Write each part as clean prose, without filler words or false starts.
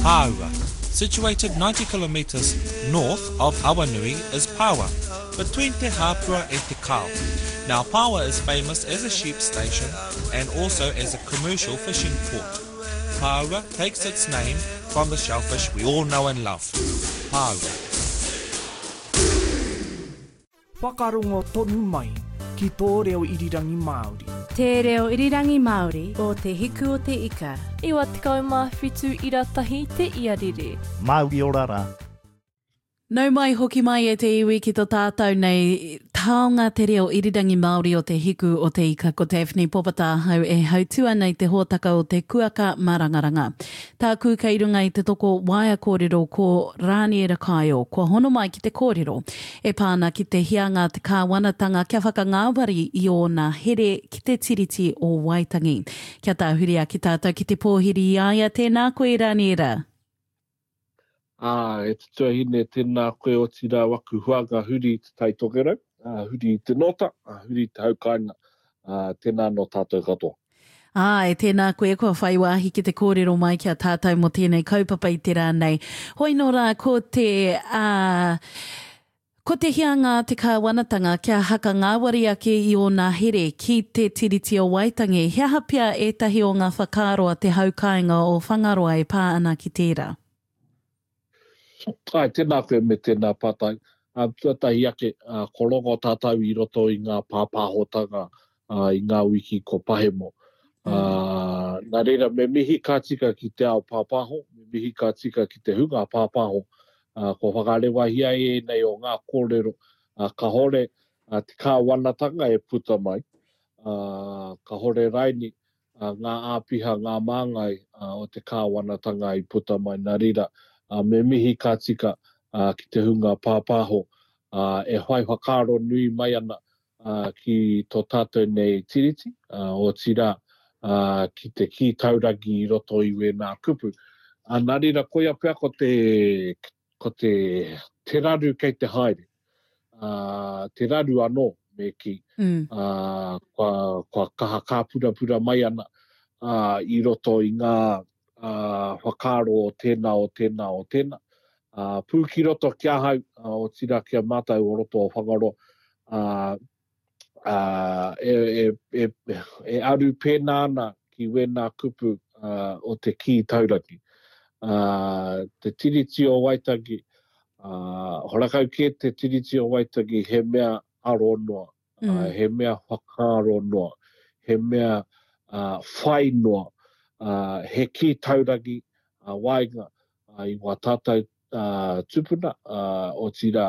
Pāua. Situated 90 kilometres north of Awanui is Pawa, between Te Hapua and Te Kao. Now Pawa is famous as a sheep station and also as a commercial fishing port. Paua takes its name from the shellfish we all know and love. Paua. Whakarongo tonu mai ki tō reo irirangi Māori. Te reo irirangi Māori o te hiku o te ika. Iwa te kaumawhitu iratahi te iarire. Māori orara. Nau mai hoki mai e te iwi ki tō tātou nei taonga te reo irirangi Māori o te hiku o te ika ko te Daphne Popatāhau e hautua nei te hōtaka o te kuaka marangaranga. Tā kūka i runga i te toko waia kōrero ko Rāniera Kaio, ko hono mai ki te kōrero e pāna ki te hianga te kāwanatanga kia whakangāwari i ōna here ki te tiriti o Waitangi. Kia tāhuria ki tātou ki te pōhiri i aia tēnā koe Rāniera. E te tuahine tēnā koe o tira waku huanga huri te taitokerau, huri te nota, huri te haukaina, tēnā no tātou katoa. E tēnā koe kua whaiwahi ki te kōrero mai kia tātou mo tēnei kaupapa i te rānei. Hoi nō rā, ko te hianga te kāwanatanga kia haka ngāwari ake i ōna here ki te tiriti o Waitangi. Hea hapia e tahi o ngā whakaroa te haukainga o whangaroa e pā ana ki tērā? Tēnā koe me tēnā pātai. Tuatahi ake, korongo tātou i roto i ngā pāpāhotanga i ngā wiki ko Pahemo. Nā reira, me mihi ka tika ki te ao pāpāho, me mihi ka tika ki te hunga pāpāho. Ko whakarewahia e nei o ngā kōrero, ka hore te kāwanatanga e puta mai. Ka hore raini, ngā āpiha, ngā māngai o te kāwanatanga i puta mai. Nā reira, me mihi ka tika ki te hunga pāpāho e whai whakaro nui mai ana ki tō tātou nei tiriti o tira ki te ki tauragi i roto i we nā kupu. Nā reira koia pia ko te raru kei te haere. Te raru anō me ki kua kaha kāpura mai ana i roto i ngā whakaro o tēnā. Pū ki roto kia hau o tira kia mātai o roto o whangaro e aru pēnā ana ki wēnā kupu o te ki tauraki. Te tiriti o Waitangi, horakau ke te tiriti o Waitangi he mea aro noa, he mea whakaro noa, he mea whai noa. He ki tauragi wainga i ngā tātou tupuna o tira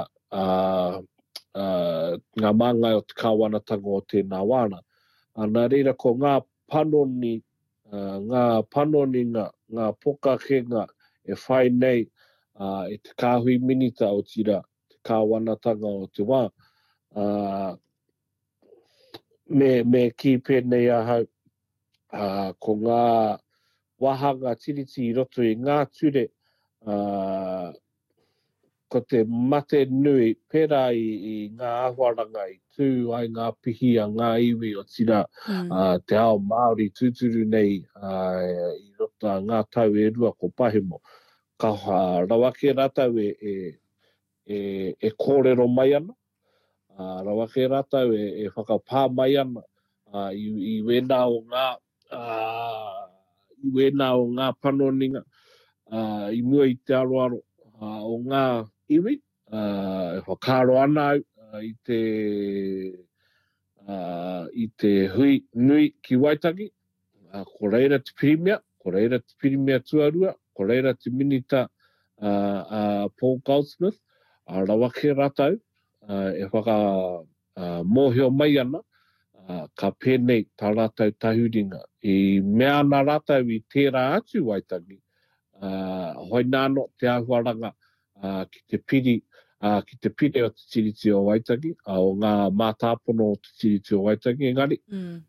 ngā māngai o te kāwanatanga o tēnā wāna. Nā reira ko ngā panoni, ngā pokakenga e whai nei e te kāhui minita o tira te kāwanatanga o te wā. Me ki pēnei ahau ko ngā wahanga tiriti i roto i ngā ture ko te mate nui pera i ngā ahuaranga i tū ai ngā pihi a ngā iwi o tira te ao Māori tūturu nei i roto a ngā tau e rua ko Pahemo. Ka rawake ratau e kōrero mai ana, rawake ratau e whakapā mai ana i wēnā o ngā panoninga i mua i te aroaro o ngā iwi, e whakaro ana i te hui nui ki Waitangi, ko reira te pirimia, ko reira te pirimia tuarua, ko reira te minita Paul Goldsmith, rawake ratau, e whaka mōhio mai ana, ka pēnei tā rātau tahuringa. I mea nā rātau i tērā atu Waitangi, hoi nāno te ahuaranga ki te piri o te tiriti o Waitangi, o ngā mātāpono o te tiriti o Waitangi, engari.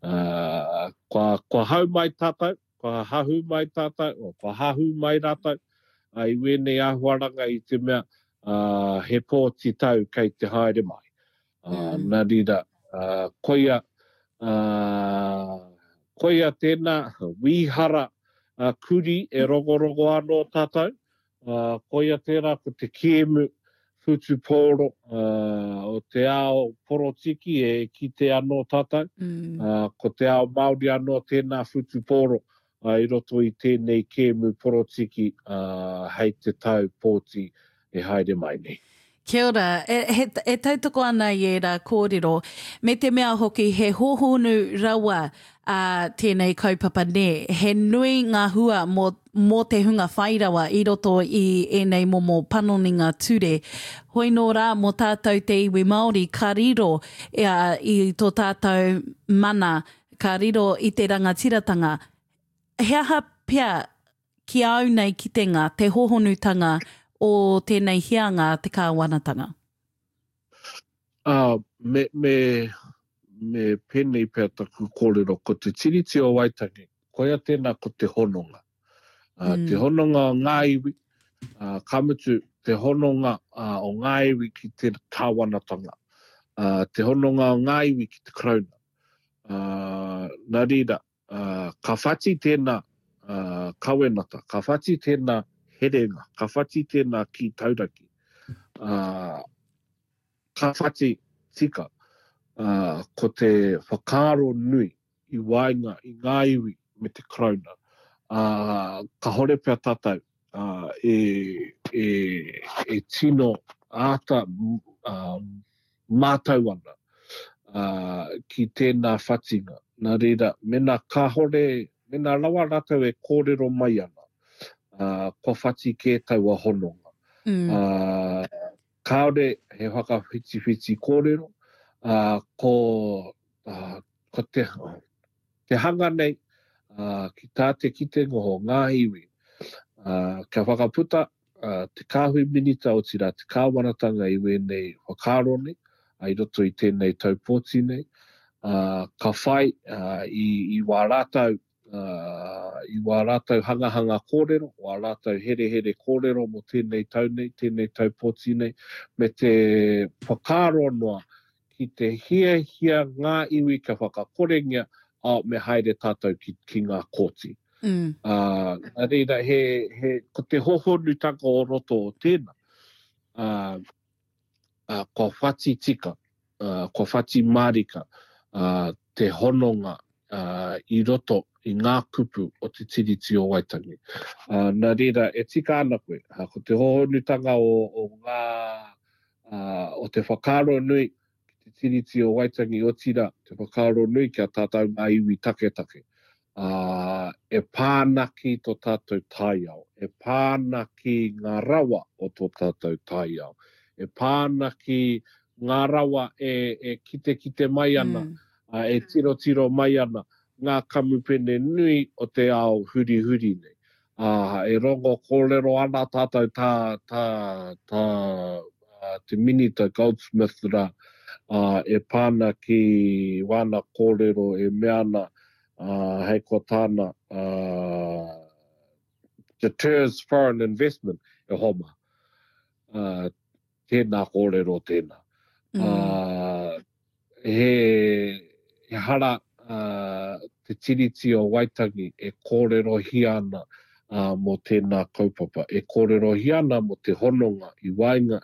Kua hau mai tātou, kua hahu mai tātou, kua hahu mai rātau, i wēnei ahuaranga i te mea he pōti tau kei te haere mai. Nā rira, koia tēnā wihara kuri e rogorogo anō tātou. Ko ia tērā ko te kēmu whutupōro o te ao porotiki e kite anō tātou. Ko te ao Māori anō tēnā whutupōro I roto I tēnei kēmu porotiki hei te tau pōti e haere mai nei. Kia ora, e tautoko ana I e rā kōrero, me te mea hoki he hohonu rawa tēnei kaupapa ne, he nui ngā hua mō te hunga whairawa I roto I enei momo panoninga ture. Hoi nō rā mō tātou te iwi Māori, ka riro I tō tātou mana, ka riro I te rangatiratanga. He aha pia ki au nei kitenga, te hohonutanga o tēnei hianga te kāwanatanga? Me penei pēr taku kōrero, ko te tiriti o Waitangi, koia tēnā ko te hononga. Te hononga o ngā iwi, kamutu te hononga o ngā iwi ki te kāwanatanga. Te hononga o ngā iwi ki te krauna. Nā rira, ka whati tēnā kawenata, ka whati tēnā herenga, ka whati tēnā ki tauraki. Ka whati tika, ko te whakaaro nui I wainga I ngā iwi me te krauna. Ka hore pia tātou e tino āta mātau ana ki tēnā whatinga. Nā reira, mena ka hore, mena rawa rātou e kōrero mai ana. Ko whati kētau a hononga. Kaore he whaka whiti kōrero, ko te hanga nei, ki tā te kitengo ho ngā iwi. Ka whakaputa, te kāhui minita o tira, te kāwanatanga I wēnei whakaaro nei, I roto I tēnei taupōti nei. Ka whai I wā rātou, I wā rātou hanga kōrero, wā rātou here kōrero mo tēnei tau nei, tēnei taupōti nei, me te whakaaro noa ki te hia ngā iwi ka whakakorengia me haere tātou ki ngā kōti. Reira, ko te hohonutanga o roto o tēnā, ko whati tika, ko whati marika, te hononga I roto I ngā kupu o te tiriti o Waitangi. Nā reira, e tika ana koe, ko te hohonutanga o ngā, o te whakaaro nui, ki te tiriti o Waitangi o tira, te whakaaro nui kia tātou ngā iwi take. E pānaki tō tātou tāiao, e pānaki ngā rawa o tō tātou tāiao, e pānaki ngā rawa e kite mai ana, e tiro mai ana, ngā kamupene nui o te ao huri nei. E rongo kōrero ana tātou te minita Goldsmith rā, e pāna ki wana kōrero e meana hei ko tāna deters foreign investment e homa. Tēnā kōrero tēnā. He hara te tiriti o Waitangi e kōrero hiana mo tēnā kaupapa. E kōrero hiana mo te hononga I wainga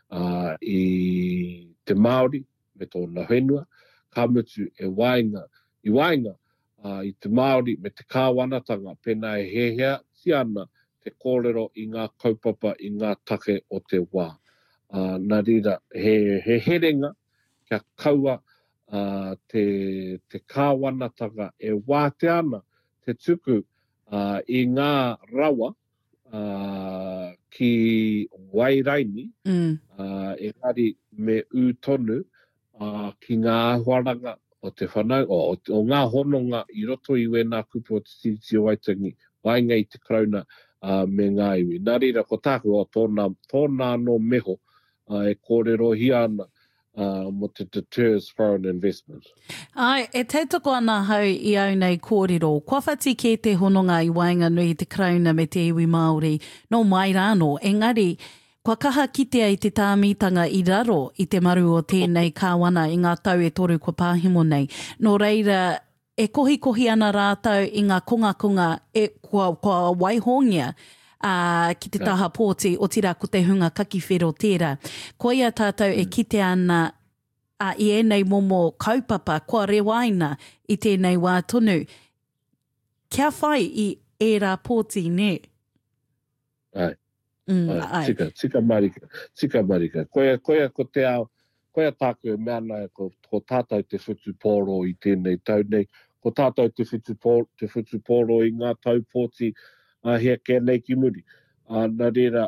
I te Māori me tōna whenua. Ka mutu e wainga I wainga I te Māori me te kāwanatanga pēnā e hehea tiana te kōrero I ngā kaupapa I ngā take o te wā. Nā rira, he herenga kia kaua te kāwanatanga e wāte ana te tuku I ngā rawa ki Wairaini, engari me ūtonu ki ngā ahuaranga o te whanau, o ngā hononga I roto I wēnā kupu o te tiriti o Waitangi, wainga I te krauna me ngā iwi. Nā rira, ko tāku o tōnā no meho e kōrero hiana mo te deters foreign investment. Ai, e te toko ana hau I au nei kōrero. Kua whati ke te hononga I wainga nui te krauna me te iwi Māori, no mai rāno, engari, kua kaha kitea I te tāmitanga I raro I te maru o tēnei kāwana I ngā tau e toru kua pāhimo nei. Nō reira, e kohi ana rātou i ngā kunga kua waihongia ki te taha pōti o tira ko te hunga kakiwhero tērā. Ko ia tātou e kite ana i ēnei momo kaupapa, kua rewaina i tēnei wā tonu. Kia whai i ērā pōti ne? Ai. Ai. Tika marika. Koia ko te ao, koia tāku e mea nai ko tātou te whutu pōro i tēnei tau nei. Ko tātou te whutu pōro i ngā tau pōti hea kia nei ki muri. Nā reira,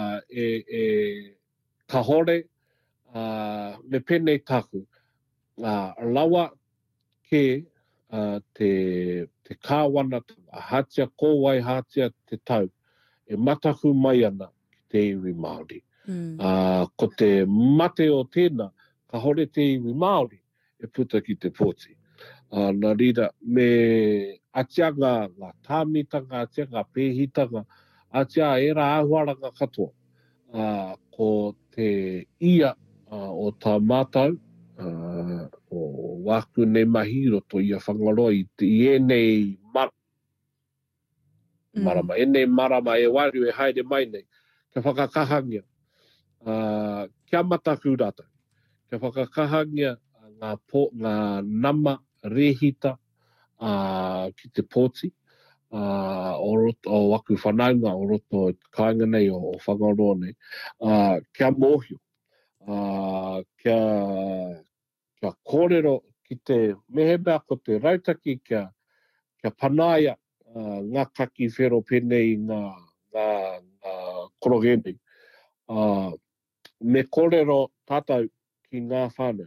ka hore, me penei tāku, lawa ke te kāwana, hatia kōwai hatia te tau, e mataku mai ana ki te iwi Māori. Ko te mate o tēnā, ka hore te iwi Māori, e puta ki te pōti. Nā reira, me atia ngā tāmitanga, atia ngā pēhitanga, atia era āhuaranga katoa. Ko te ia o tā mātau, o wāku nei mahi roto ia whangaroa i enei marama. Enei marama e waru e haere mai nei. Ka whakakahangia. Kia mataku rata. Kia whakakahangia ngā nama rehita ki te pōti. O waku whanaunga o roto kāinga nei o whangaroa nei. Kia mōhio. Kia kōrero ki te mehebea ko te rautaki kia panaia ngā kaki whero penei ngā korogene. Me kōrero tātou ki ngā whānau.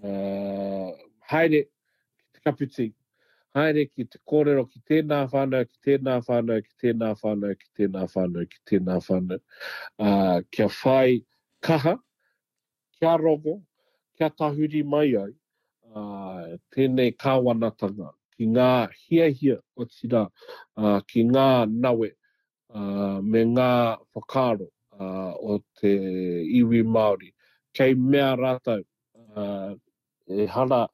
Haere ki te kaputi. Haere ki te kōrero ki tēnā whānau, ki tēnā whānau, ki tēnā whānau, ki tēnā whānau, ki tēnā whānau. Kia whai kaha, kia rongo, kia tahuri mai ai, tēnei kāwanatanga, ki ngā hiahia o tira, ki ngā nawe, me ngā whakaro o te iwi Māori. Kei mea rātou, e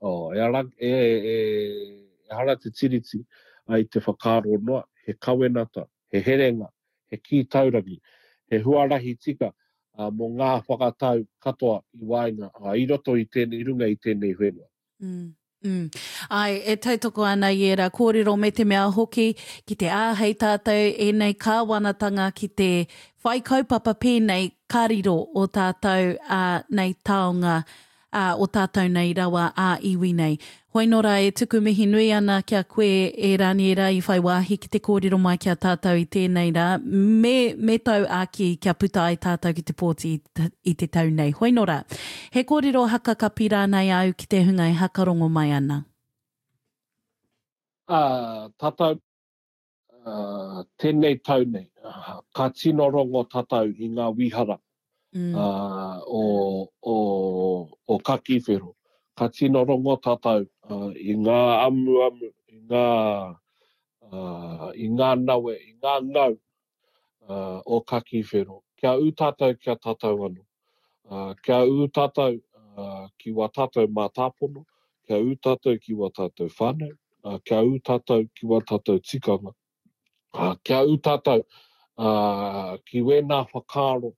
hara te tiriti ai te whakaro noa, he kawenata, he herenga, he ki taurangi, he huarahi tika, mō ngā whakatau katoa i wainga, i roto i tēnei runga i tēnei whenua. Ai, e tautoko ana i era kōrero me te mea hoki ki te āhei tātou enei kāwanatanga ki te whai kaupapa pēnei kariro o tātou nei taonga o tātou nei rawa iwi nei. Hoi nora e tuku mihi nui ana kia koe e rani e rai whai wāhi ki te kōrero mai kia tātou i tēnei rā. Me tau āki kia puta ai tātou ki te pōti i te tau nei. Hoi nora, he kōrero haka ka pira nei au ki te hunga e hakarongo mai ana. Tātou, tēnei tau nei, ka tino rongo tātou i ngā wihara o kakiwhero. Ka tino rongo tātou i ngā amu, i ngā nawe, i ngā ngau o kakiwhero. Kia u tātou kia tātou anu. Kia u tātou ki wā tātou mā tāpono. Kia u tātou ki wā tātou whānau. Kia u tātou ki wā tātou tikanga. Kia u tātou ki wēnā whakaro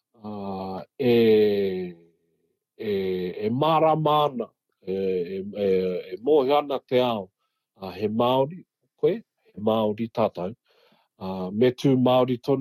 e māramana, e mohi ana te ao, he Māori koe, he Māori tātou, me tū Māori tonu.